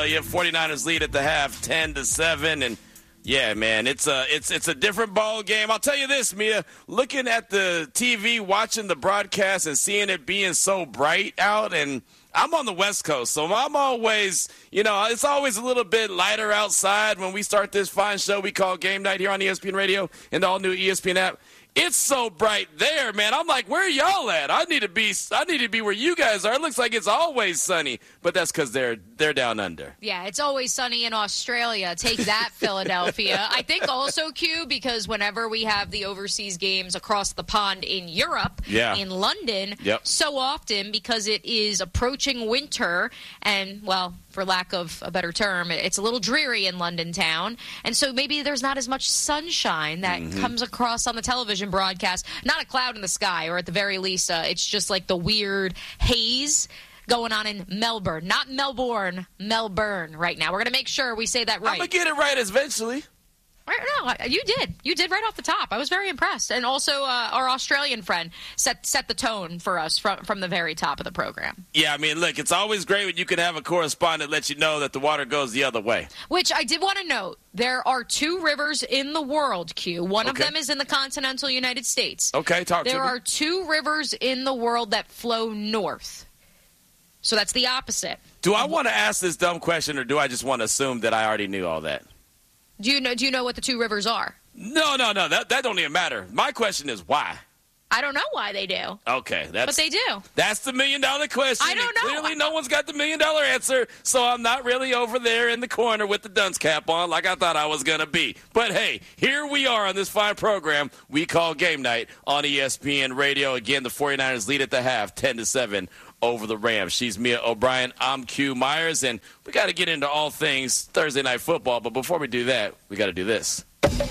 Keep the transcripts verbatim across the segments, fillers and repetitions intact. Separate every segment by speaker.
Speaker 1: tell you. forty-niners lead at the half, ten to seven, and yeah, man, it's a it's it's a different ball game. I'll tell you this, Mia. Looking at the T V, watching the broadcast, and seeing it being so bright out, and I'm on the West Coast, so I'm always, you know, it's always a little bit lighter outside when we start this fine show we call Game Night here on E S P N Radio and the all-new E S P N app. It's so bright there, man. I'm like, where are y'all at? I need to be I need to be where you guys are. It looks like it's always sunny, but that's because they're they're down under.
Speaker 2: Yeah, it's always sunny in Australia. Take that, Philadelphia. I think also, Q, because whenever we have the overseas games across the pond in Europe,
Speaker 1: yeah.
Speaker 2: in London,
Speaker 1: yep.
Speaker 2: so often because it is approaching winter and, well, for lack of a better term, it's a little dreary in London town. And so maybe there's not as much sunshine that mm-hmm. comes across on the television broadcast. Not a cloud in the sky, or at the very least, uh, it's just like the weird haze going on in Melbourne. Not Melbourne, Melbourne right now. We're going to make sure we say that right.
Speaker 1: I'm going to get it right eventually.
Speaker 2: No, you did. You did right off the top. I was very impressed. And also, uh, our Australian friend set set the tone for us from, from the very top of the program.
Speaker 1: Yeah, I mean, look, it's always great when you can have a correspondent let you know that the water goes the other way.
Speaker 2: Which I did want to note, there are two rivers in the world, Q. One
Speaker 1: okay.
Speaker 2: of them is in the continental United States.
Speaker 1: Okay, talk
Speaker 2: there
Speaker 1: to me.
Speaker 2: There are two rivers in the world that flow north. So that's the opposite.
Speaker 1: Do I want to ask this dumb question, or do I just want to assume that I already knew all that?
Speaker 2: Do you know? Do you know what the two rivers are?
Speaker 1: No, no, no. That that don't even matter. My question is why.
Speaker 2: I don't know why they do.
Speaker 1: Okay, that's
Speaker 2: but they do.
Speaker 1: That's the million dollar question.
Speaker 2: I don't know.
Speaker 1: Clearly, no one's got the million dollar answer, so I'm not really over there in the corner with the dunce cap on like I thought I was gonna be. But hey, here we are on this fine program we call Game Night on E S P N Radio. Again, the forty-niners lead at the half, ten to seven. Over the Rams. She's Mia O'Brien. I'm Q Myers, and we got to get into all things Thursday Night Football. But before we do that, we got to do this.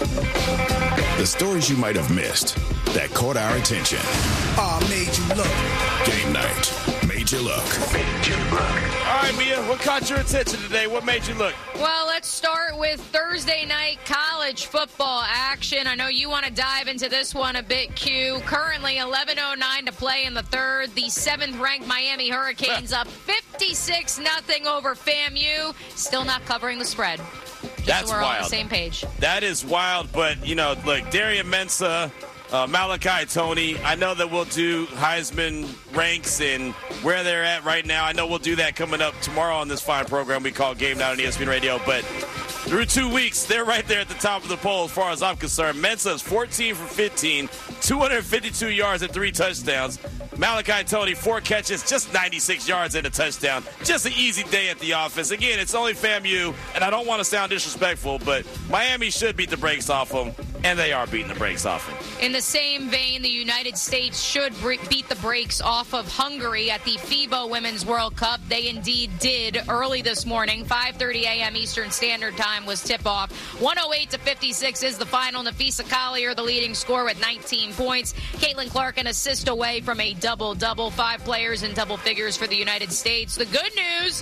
Speaker 3: The stories you might have missed that caught our attention.
Speaker 4: Oh, made you look.
Speaker 3: Game Night made you look.
Speaker 1: Made you look. All right, Mia, what caught your attention today? What made you look?
Speaker 2: Well, let's start with Thursday night college football action. I know you want to dive into this one a bit, Q. Currently eleven oh nine to play in the third. The seventh-ranked Miami Hurricanes up fifty-six nothing over FAMU. Still not covering the spread. Just
Speaker 1: That's
Speaker 2: so we're
Speaker 1: wild.
Speaker 2: on the same page.
Speaker 1: That is wild, but, you know, look, Darian Mensah, uh, Malachi Tony, I know that we'll do Heisman ranks and where they're at right now. I know we'll do that coming up tomorrow on this fine program we call Game Night on E S P N Radio, but through two weeks, they're right there at the top of the poll as far as I'm concerned. Mensah is fourteen for fifteen, two hundred fifty-two yards and three touchdowns. Malachi Tony, four catches, just ninety-six yards and a touchdown. Just an easy day at the office. Again, it's only FAMU, and I don't want to sound disrespectful, but Miami should beat the brakes off them, and they are beating the brakes off them.
Speaker 2: In the same vein, the United States should beat the brakes off of Hungary at the FIBA Women's World Cup. They indeed did early this morning. five thirty a.m. Eastern Standard Time was tip-off. one oh eight to fifty-six is the final. Nafisa Collier, the leading scorer, with nineteen points. Caitlin Clark, an assist away from a double-double. Five players in double figures for the United States. The good news,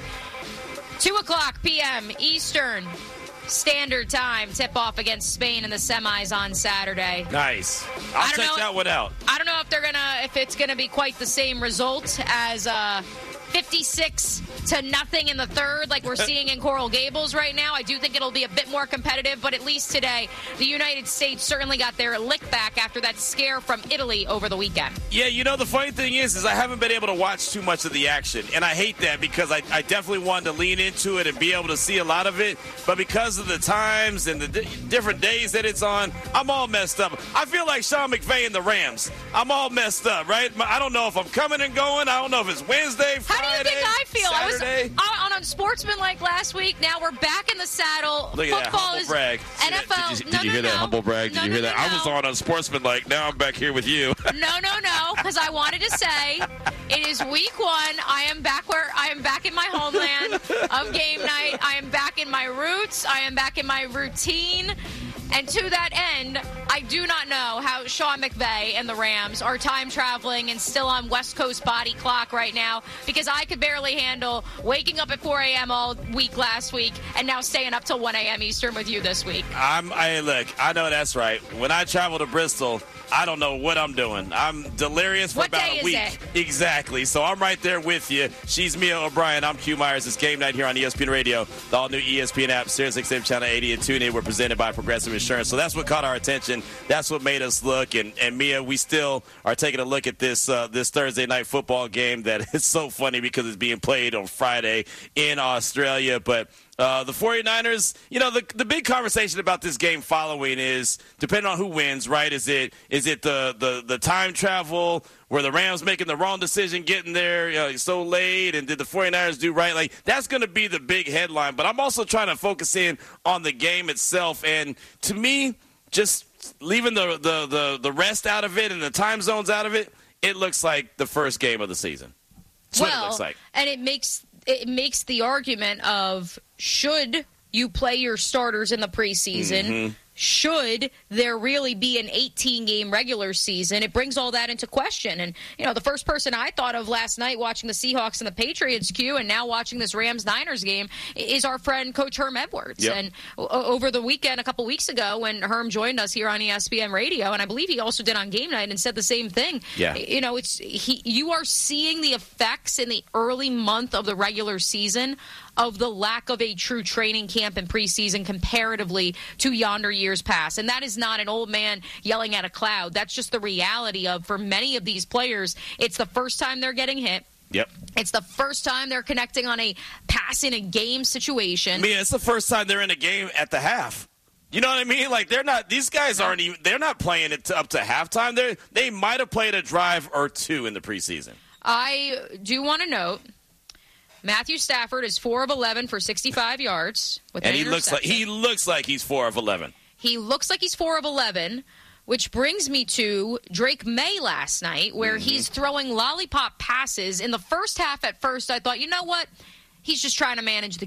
Speaker 2: two o'clock p.m. Eastern Standard Time, tip-off against Spain in the semis on Saturday.
Speaker 1: Nice. I'll check
Speaker 2: know,
Speaker 1: that one out.
Speaker 2: I don't know if they're gonna, if it's gonna be quite the same result as uh, fifty-six to nothing in the third, like we're seeing in Coral Gables right now. I do think it'll be a bit more competitive, but at least today, the United States certainly got their lick back after that scare from Italy over the weekend.
Speaker 1: Yeah, you know, the funny thing is, is I haven't been able to watch too much of the action, and I hate that because I, I definitely wanted to lean into it and be able to see a lot of it, but because of the times and the di- different days that it's on, I'm all messed up. I feel like Sean McVay and the Rams. I'm all messed up, right? I don't know if I'm coming and going. I don't know if it's Wednesday, Friday,
Speaker 2: How do you think I feel?
Speaker 1: Saturday.
Speaker 2: I was on Unsportsmanlike last week. Now we're back in the saddle.
Speaker 1: Look at
Speaker 2: Football
Speaker 1: that humble
Speaker 2: is
Speaker 1: brag.
Speaker 2: N F L.
Speaker 1: Did you, did
Speaker 2: no,
Speaker 1: you
Speaker 2: no,
Speaker 1: hear
Speaker 2: no.
Speaker 1: that humble brag? Did
Speaker 2: no,
Speaker 1: you
Speaker 2: no,
Speaker 1: hear
Speaker 2: no,
Speaker 1: that?
Speaker 2: no.
Speaker 1: I was on Unsportsmanlike. Now I'm back here with you.
Speaker 2: No, no, no, because I wanted to say it is week one. I am back where I am back in my homeland of game night. I am back in my roots. I am back in my routine. And to that end, I do not know how Sean McVay and the Rams are time traveling and still on West Coast body clock right now, because I could barely handle waking up at four a.m. all week last week and now staying up till one a.m. Eastern with you this week.
Speaker 1: I'm, I look, I know that's right. When I travel to Bristol, I don't know what I'm doing. I'm delirious for
Speaker 2: What
Speaker 1: about
Speaker 2: day
Speaker 1: a
Speaker 2: is
Speaker 1: week.
Speaker 2: it?
Speaker 1: Exactly. So I'm right there with you. She's Mia O'Brien. I'm Q Myers. It's game night here on E S P N Radio. The all-new E S P N app, Sirius X M Channel eighty, and TuneIn. We're presented by Progressive Insurance. So that's what caught our attention. That's what made us look. And, and Mia, we still are taking a look at this uh, this Thursday night football game that is so funny because it's being played on Friday in Australia. But Uh, the 49ers, you know, the the big conversation about this game following is, depending on who wins, right, is it is it the, the, the time travel where the Rams making the wrong decision getting there you know, so late, and did the 49ers do right? Like, that's going to be the big headline. But I'm also trying to focus in on the game itself. And to me, just leaving the, the, the, the rest out of it and the time zones out of it, it looks like the first game of the season. That's
Speaker 2: well,
Speaker 1: what it looks like.
Speaker 2: And it makes it makes the argument of, should you play your starters in the preseason?
Speaker 1: Mm-hmm.
Speaker 2: Should there really be an eighteen-game regular season? It brings all that into question. And, you know, the first person I thought of last night watching the Seahawks and the Patriots, Q, and now watching this Rams-Niners game is our friend Coach Herm Edwards.
Speaker 1: Yep.
Speaker 2: And o- over the weekend, a couple weeks ago, when Herm joined us here on E S P N Radio, and I believe he also did on Game Night and said the same thing.
Speaker 1: Yeah.
Speaker 2: You know, it's he. You are seeing the effects in the early month of the regular season of the lack of a true training camp and preseason comparatively to yonder years past. And that is not an old man yelling at a cloud. That's just the reality of, for many of these players, it's the first time they're getting hit.
Speaker 1: Yep.
Speaker 2: It's the first time they're connecting on a pass in a game situation.
Speaker 1: Mia, it's the first time they're in a game at the half. You know what I mean? Like, they're not, these guys aren't even, they're not playing it to, up to halftime. They they might have played a drive or two in the preseason.
Speaker 2: I do want to note, Matthew Stafford is four of eleven for sixty-five yards with
Speaker 1: And
Speaker 2: an
Speaker 1: he looks like he
Speaker 2: interception.
Speaker 1: looks like he's four of eleven.
Speaker 2: He looks like he's four of eleven, which brings me to Drake May last night, where
Speaker 1: Mm-hmm.
Speaker 2: he's throwing lollipop passes. In the first half, at first, I thought, you know what? He's just trying to manage the